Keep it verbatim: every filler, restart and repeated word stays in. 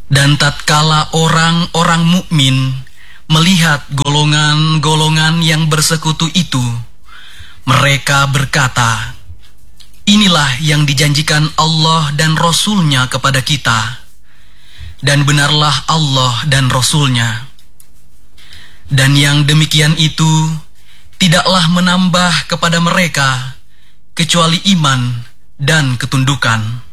Dan tatkala orang-orang mukmin melihat golongan-golongan yang bersekutu itu, mereka berkata, inilah yang dijanjikan Allah dan Rasul-Nya kepada kita, dan benarlah Allah dan Rasul-Nya. Dan yang demikian itu tidaklah menambah kepada mereka kecuali iman dan ketundukan.